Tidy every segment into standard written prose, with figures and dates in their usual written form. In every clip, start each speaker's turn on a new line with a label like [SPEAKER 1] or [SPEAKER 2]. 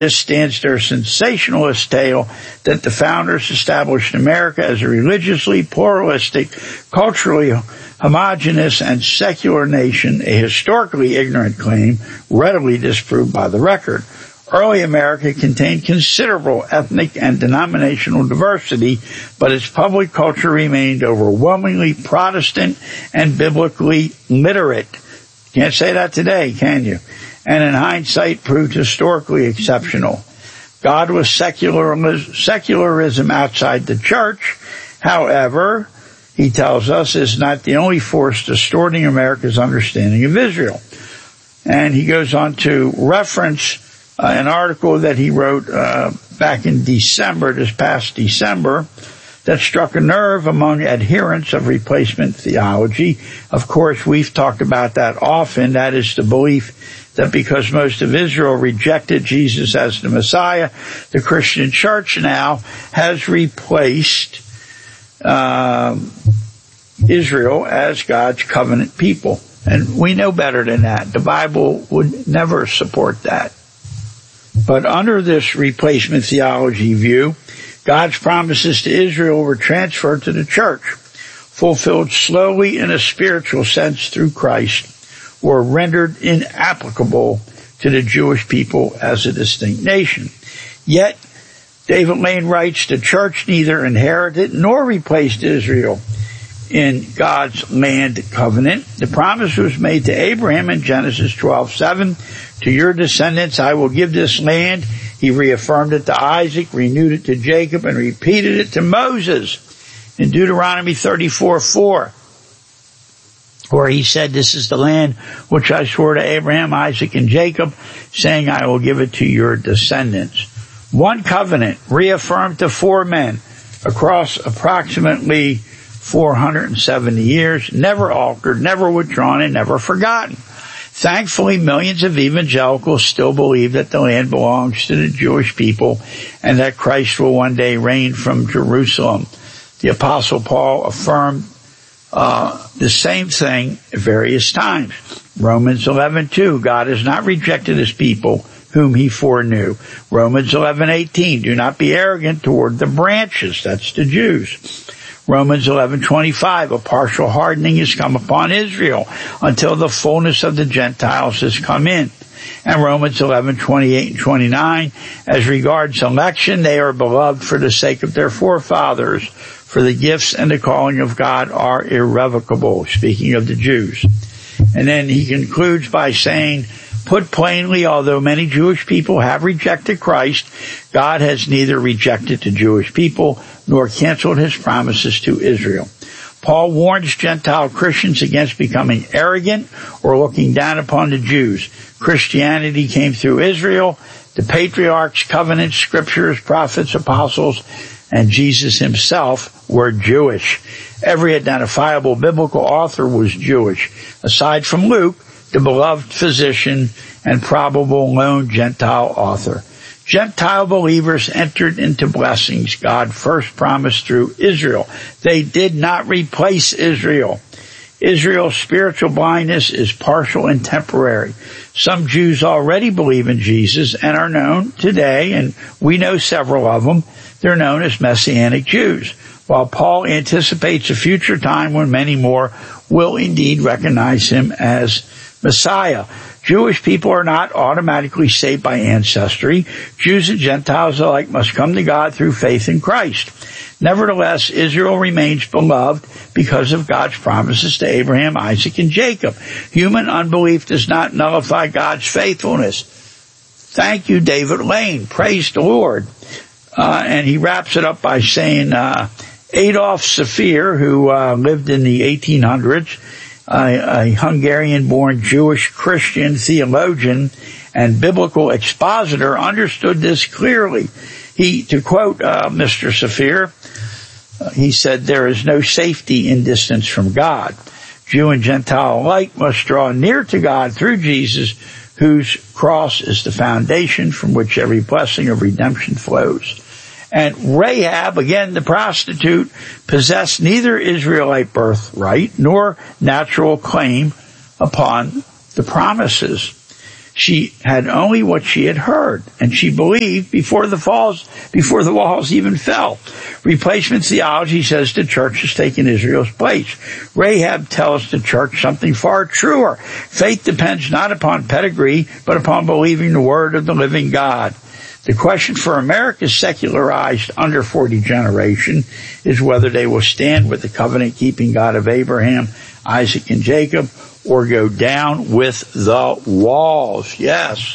[SPEAKER 1] This stands their sensationalist tale that the founders established America as a religiously pluralistic, culturally homogeneous, and secular nation, a historically ignorant claim readily disproved by the record. Early America contained considerable ethnic and denominational diversity, but its public culture remained overwhelmingly Protestant and biblically literate. Can't say that today, can you? And in hindsight proved historically exceptional. God was secularism outside the church, however, he tells us, is not the only force distorting America's understanding of Israel. And he goes on to reference an article that he wrote back in December, this past December, that struck a nerve among adherents of replacement theology. Of course, we've talked about that often. That is the belief that because most of Israel rejected Jesus as the Messiah, the Christian church now has replaced Israel as God's covenant people. And we know better than that. The Bible would never support that. But under this replacement theology view, God's promises to Israel were transferred to the church, fulfilled slowly in a spiritual sense through Christ, were rendered inapplicable to the Jewish people as a distinct nation. Yet, David Lane writes, the church neither inherited nor replaced Israel in God's land covenant. The promise was made to Abraham in Genesis 12:7, to your descendants I will give this land. He reaffirmed it to Isaac, renewed it to Jacob, and repeated it to Moses in Deuteronomy 34:4. where he said, this is the land which I swore to Abraham, Isaac, and Jacob, saying I will give it to your descendants. One covenant reaffirmed to four men across approximately 470 years, never altered, never withdrawn, and never forgotten. Thankfully, millions of evangelicals still believe that the land belongs to the Jewish people and that Christ will one day reign from Jerusalem. The Apostle Paul affirmed the same thing at various times. Romans 11:2, God has not rejected his people whom he foreknew. Romans 11:18, do not be arrogant toward the branches, that's the Jews. Romans 11:25, a partial hardening has come upon Israel until the fullness of the Gentiles has come in. And Romans 11:28 and 29, as regards election, they are beloved for the sake of their forefathers, for the gifts and the calling of God are irrevocable, speaking of the Jews. And then he concludes by saying, put plainly, although many Jewish people have rejected Christ, God has neither rejected the Jewish people nor canceled his promises to Israel. Paul warns Gentile Christians against becoming arrogant or looking down upon the Jews. Christianity came through Israel, the patriarchs, covenants, scriptures, prophets, apostles, and Jesus himself were Jewish. Every identifiable biblical author was Jewish, aside from Luke, the beloved physician and probable lone Gentile author. Gentile believers entered into blessings God first promised through Israel. They did not replace Israel. Israel's spiritual blindness is partial and temporary. Some Jews already believe in Jesus and are known today, and we know several of them. They're known as Messianic Jews, while Paul anticipates a future time when many more will indeed recognize him as Messiah. Jewish people are not automatically saved by ancestry. Jews and Gentiles alike must come to God through faith in Christ. Nevertheless, Israel remains beloved because of God's promises to Abraham, Isaac, and Jacob. Human unbelief does not nullify God's faithfulness. Thank you, David Lane. Praise the Lord. And he wraps it up by saying, Adolf Saphir, who lived in the 1800s, a Hungarian-born Jewish Christian theologian and biblical expositor, understood this clearly. To quote Mr. Saphir, he said, there is no safety in distance from God. Jew and Gentile alike must draw near to God through Jesus, whose cross is the foundation from which every blessing of redemption flows. And Rahab, again the prostitute, possessed neither Israelite birthright nor natural claim upon the promises. She had only what she had heard, and she believed before the walls even fell. Replacement theology says the church has taken Israel's place. Rahab tells the church something far truer. Faith depends not upon pedigree, but upon believing the word of the living God. The question for America's secularized under 40 generation is whether they will stand with the covenant-keeping God of Abraham, Isaac, and Jacob, or go down with the walls. Yes.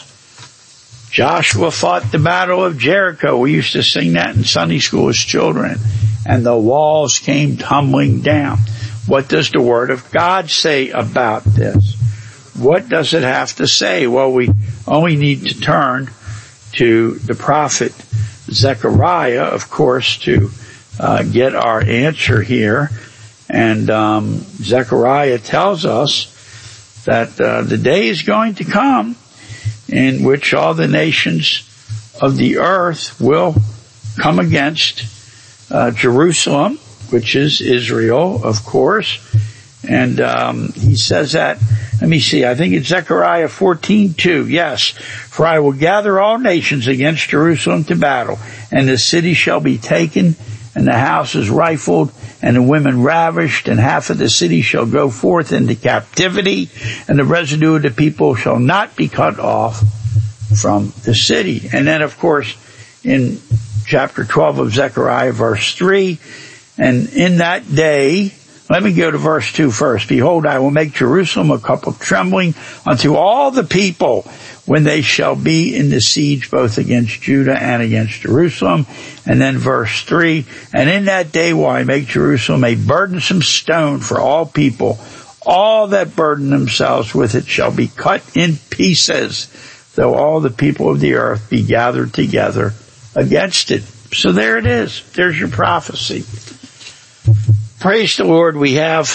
[SPEAKER 1] Joshua fought the battle of Jericho. We used to sing that in Sunday school as children. And the walls came tumbling down. What does the Word of God say about this? What does it have to say? Well, we only need to turn to the prophet Zechariah, of course, to get our answer here. And Zechariah tells us that the day is going to come in which all the nations of the earth will come against Jerusalem, which is Israel, of course. And he says that, let me see, I think it's Zechariah 14:2. Yes, for I will gather all nations against Jerusalem to battle, and the city shall be taken, and the houses rifled, and the women ravished, and half of the city shall go forth into captivity, and the residue of the people shall not be cut off from the city. And then, of course, in chapter 12 of Zechariah, verse 3, and in that day, let me go to verse 2 first. Behold, I will make Jerusalem a cup of trembling unto all the people when they shall be in the siege both against Judah and against Jerusalem. And then verse 3, and in that day will I make Jerusalem a burdensome stone for all people. All that burden themselves with it shall be cut in pieces, though all the people of the earth be gathered together against it. So there it is. There's your prophecy. Praise the Lord, we have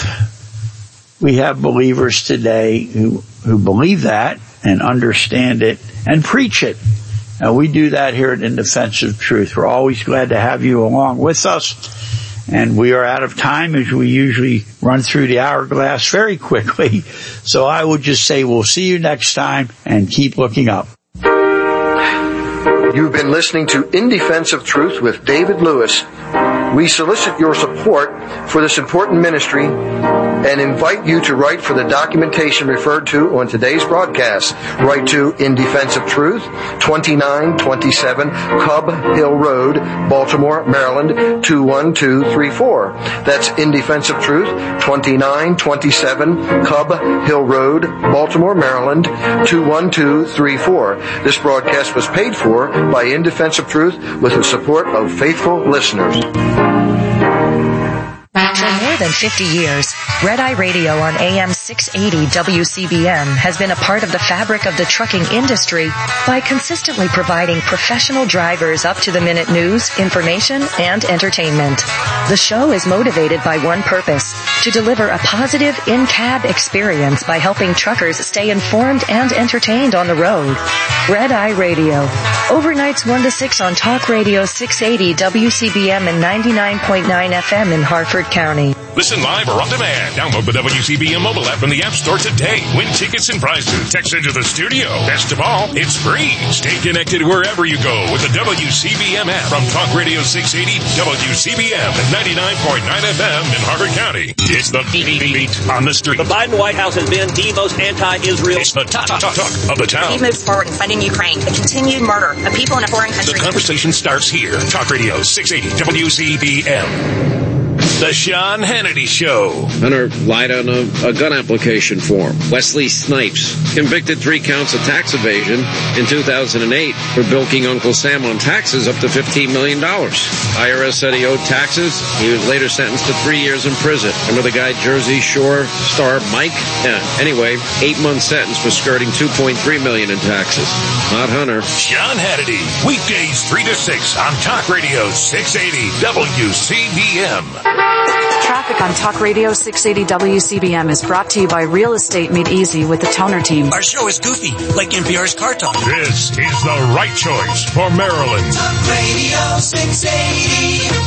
[SPEAKER 1] believers today who believe that and understand it and preach it. We do that here at In Defense of Truth. We're always glad to have you along with us. And we are out of time, as we usually run through the hourglass very quickly. So I would just say we'll see you next time, and keep looking up.
[SPEAKER 2] You've been listening to In Defense of Truth with David Lewis. We solicit your support for this important ministry and invite you to write for the documentation referred to on today's broadcast. Write to In Defense of Truth, 2927 Cub Hill Road, Baltimore, Maryland, 21234. That's In Defense of Truth, 2927 Cub Hill Road, Baltimore, Maryland, 21234. This broadcast was paid for by In Defense of Truth with the support of faithful listeners.
[SPEAKER 3] For more than 50 years, Red Eye Radio on AM 680 WCBM has been a part of the fabric of the trucking industry by consistently providing professional drivers up-to-the-minute news, information, and entertainment. The show is motivated by one purpose: to deliver a positive in-cab experience by helping truckers stay informed and entertained on the road. Red Eye Radio. Overnights 1 to 6 on Talk Radio 680 WCBM and 99.9 FM in Harford County.
[SPEAKER 4] Listen live or on demand. Download the WCBM mobile app from the App Store today. Win tickets and prizes. Text into the studio. Best of all, it's free. Stay connected wherever you go with the WCBM app from Talk Radio 680 WCBM and 99.9 FM in Harford County. It's the beat on the street.
[SPEAKER 5] The Biden White House has been the most anti-Israel.
[SPEAKER 4] It's the talk of the town.
[SPEAKER 6] He moves forward in funding Ukraine. The continued murder of people in a foreign country.
[SPEAKER 4] The conversation starts here. Talk Radio 680 WCBM. The Sean Hannity Show.
[SPEAKER 7] Hunter lied on a gun application form. Wesley Snipes, convicted 3 counts of tax evasion in 2008 for bilking Uncle Sam on taxes up to $15 million. IRS said he owed taxes. He was later sentenced to 3 years in prison. Remember the guy Jersey Shore star Mike? Yeah. Anyway, 8-month sentence for skirting $2.3 million in taxes. Not Hunter.
[SPEAKER 4] Sean Hannity. Weekdays 3 to 6 on Talk Radio 680 WCBM.
[SPEAKER 8] Traffic on Talk Radio 680 WCBM is brought to you by Real Estate Made Easy with the Toner team.
[SPEAKER 5] Our show is goofy, like NPR's Car Talk.
[SPEAKER 4] This is the right choice for Maryland.
[SPEAKER 9] Talk Radio 680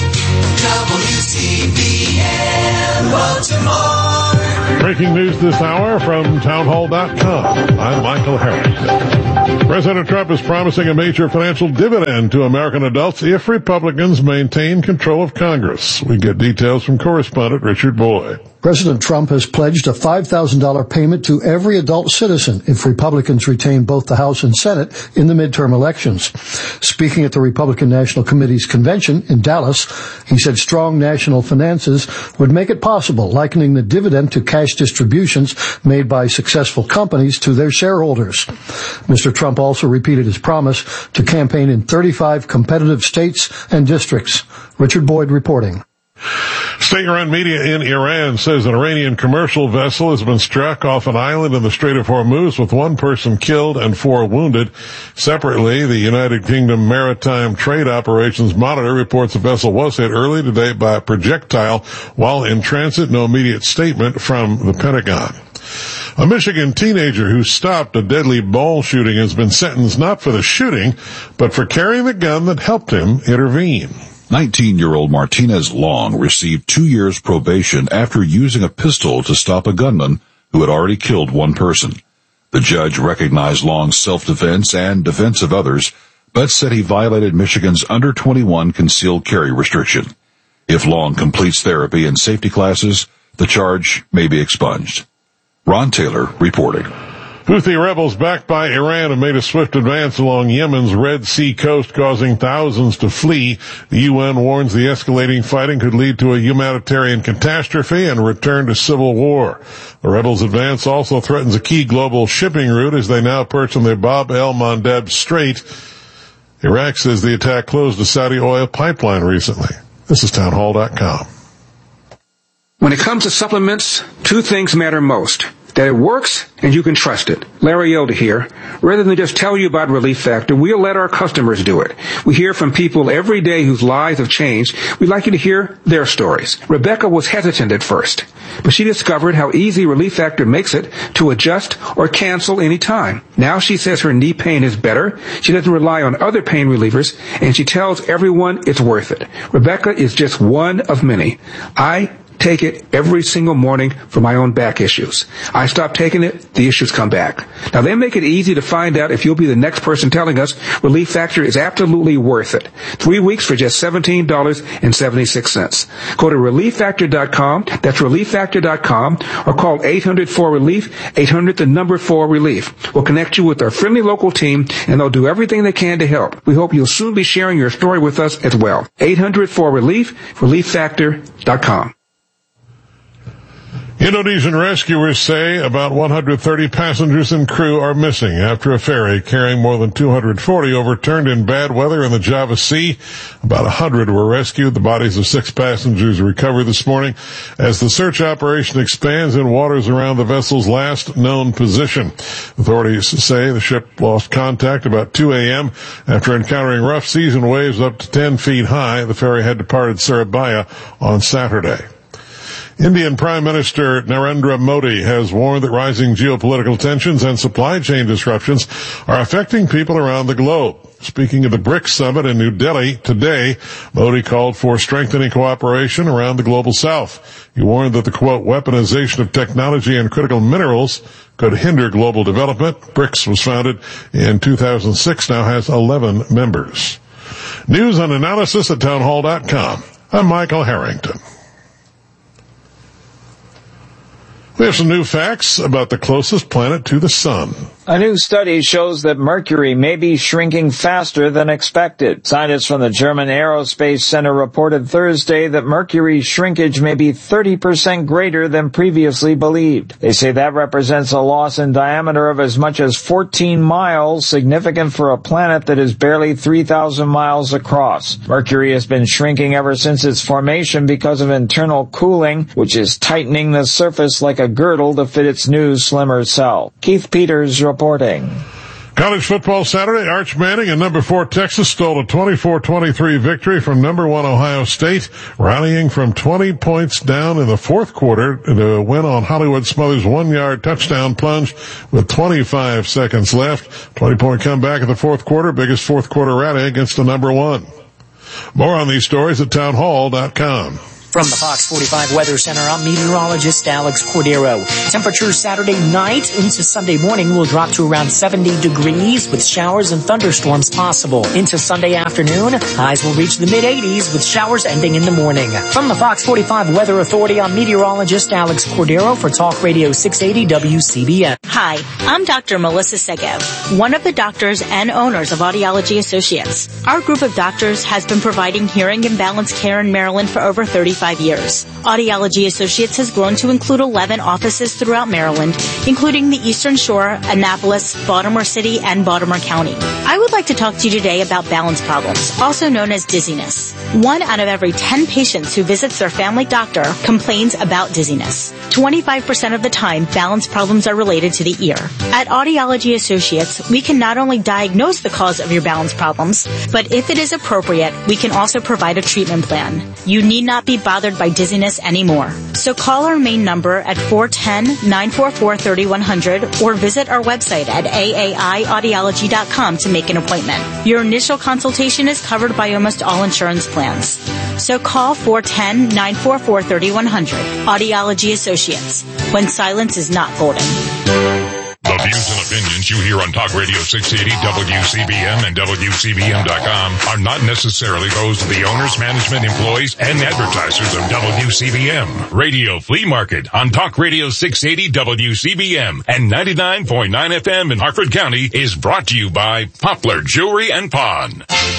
[SPEAKER 9] WCBM Baltimore.
[SPEAKER 10] Breaking news this hour from townhall.com. I'm Michael Harris. President Trump is promising a major financial dividend to American adults if Republicans maintain control of Congress. We get details from correspondent Richard Boyd.
[SPEAKER 11] President Trump has pledged a $5,000 payment to every adult citizen if Republicans retain both the House and Senate in the midterm elections. Speaking at the Republican National Committee's convention in Dallas, he said strong national finances would make it possible, likening the dividend to cash distributions made by successful companies to their shareholders. Mr. Trump also repeated his promise to campaign in 35 competitive states and districts. Richard Boyd reporting.
[SPEAKER 10] State-run media in Iran says an Iranian commercial vessel has been struck off an island in the Strait of Hormuz with one person killed and 4 wounded. Separately, the United Kingdom Maritime Trade Operations Monitor reports the vessel was hit early today by a projectile while in transit. No immediate statement from the Pentagon. A Michigan teenager who stopped a deadly ball shooting has been sentenced not for the shooting, but for carrying the gun that helped him intervene.
[SPEAKER 12] 19-year-old Martinez Long received 2 years probation after using a pistol to stop a gunman who had already killed one person. The judge recognized Long's self-defense and defense of others, but said he violated Michigan's under-21 concealed carry restriction. If Long completes therapy and safety classes, the charge may be expunged. Ron Taylor reporting.
[SPEAKER 10] Houthi rebels backed by Iran have made a swift advance along Yemen's Red Sea coast, causing thousands to flee. The UN warns the escalating fighting could lead to a humanitarian catastrophe and return to civil war. The rebels' advance also threatens a key global shipping route as they now perch on the Bab el-Mandeb Strait. Iraq says the attack closed a Saudi oil pipeline recently. This is townhall.com.
[SPEAKER 13] When it comes to supplements, 2 things matter most. That it works and you can trust it. Larry Yoda here. Rather than just tell you about Relief Factor, we'll let our customers do it. We hear from people every day whose lives have changed. We'd like you to hear their stories. Rebecca was hesitant at first, but she discovered how easy Relief Factor makes it to adjust or cancel any time. Now she says her knee pain is better. She doesn't rely on other pain relievers, and she tells everyone it's worth it. Rebecca is just one of many. I take it every single morning for my own back issues. I stop taking it, the issues come back. Now they make it easy to find out if you'll be the next person telling us Relief Factor is absolutely worth it. 3 weeks for just $17.76. Go to ReliefFactor.com, that's ReliefFactor.com, or call 800-4RELIEF, 800-4RELIEF. We'll connect you with our friendly local team, and they'll do everything they can to help. We hope you'll soon be sharing your story with us as well. 800-4RELIEF, ReliefFactor.com.
[SPEAKER 10] Indonesian rescuers say about 130 passengers and crew are missing after a ferry carrying more than 240 overturned in bad weather in the Java Sea. About 100 were rescued. The bodies of 6 passengers recovered this morning as the search operation expands in waters around the vessel's last known position. Authorities say the ship lost contact about 2 a.m. after encountering rough seas and waves up to 10 feet high. The ferry had departed Surabaya on Saturday. Indian Prime Minister Narendra Modi has warned that rising geopolitical tensions and supply chain disruptions are affecting people around the globe. Speaking at the BRICS summit in New Delhi today, Modi called for strengthening cooperation around the global south. He warned that the, quote, weaponization of technology and critical minerals could hinder global development. BRICS was founded in 2006, now has 11 members. News and analysis at townhall.com. I'm Michael Harrington. We have some new facts about the closest planet to the sun.
[SPEAKER 14] A new study shows that Mercury may be shrinking faster than expected. Scientists from the German Aerospace Center reported Thursday that Mercury's shrinkage may be 30% greater than previously believed. They say that represents a loss in diameter of as much as 14 miles, significant for a planet that is barely 3,000 miles across. Mercury has been shrinking ever since its formation because of internal cooling, which is tightening the surface like a girdle to fit its new, slimmer cell. Keith Peters reporting.
[SPEAKER 10] College football Saturday, Arch Manning and number 4 Texas stole a 24-23 victory from number 1 Ohio State, rallying from 20 points down in the fourth quarter to win on Hollywood Smothers' 1-yard touchdown plunge with 25 seconds left. 20-point comeback in the fourth quarter, biggest fourth quarter rally against the number 1. More on these stories at townhall.com.
[SPEAKER 15] From the Fox 45 Weather Center, I'm meteorologist Alex Cordero. Temperatures Saturday night into Sunday morning will drop to around 70 degrees with showers and thunderstorms possible. Into Sunday afternoon, highs will reach the mid-80s with showers ending in the morning. From the Fox 45 Weather Authority, I'm meteorologist Alex Cordero for Talk Radio 680 WCBM.
[SPEAKER 16] Hi, I'm Dr. Melissa Segev, one of the doctors and owners of Audiology Associates. Our group of doctors has been providing hearing and balance care in Maryland for over 35 years. Audiology Associates has grown to include 11 offices throughout Maryland, including the Eastern Shore, Annapolis, Baltimore City, and Baltimore County. I would like to talk to you today about balance problems, also known as dizziness. 1 out of every 10 patients who visits their family doctor complains about dizziness. 25% of the time, balance problems are related to the ear. At Audiology Associates, we can not only diagnose the cause of your balance problems, but if it is appropriate, we can also provide a treatment plan. You need not be bothered by dizziness anymore. So call our main number at 410-944-3100 or visit our website at aaiaudiology.com to make an appointment. Your initial consultation is covered by almost all insurance plans. So call 410-944-3100. Audiology Associates. When silence is not golden.
[SPEAKER 4] The views and opinions you hear on Talk Radio 680 WCBM and WCBM.com are not necessarily those of the owners, management, employees, and advertisers of WCBM. Radio Flea Market on Talk Radio 680 WCBM and 99.9 FM in Harford County is brought to you by Poplar Jewelry and Pawn.